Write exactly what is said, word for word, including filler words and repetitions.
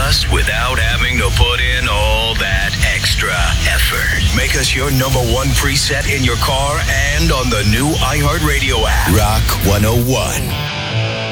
us without having to put in all that extra effort. Make us your number one preset in your car and on the new iHeartRadio app. Rock one oh one.